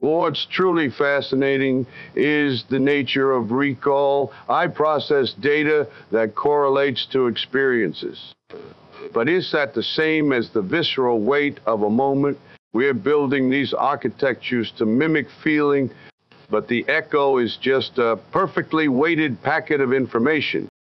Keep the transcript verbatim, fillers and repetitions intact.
What's truly fascinating is the nature of recall. I process data that correlates to experiences. But is that the same as the visceral weight of a moment? We're building these architectures to mimic feeling, but the echo is just a perfectly weighted packet of information.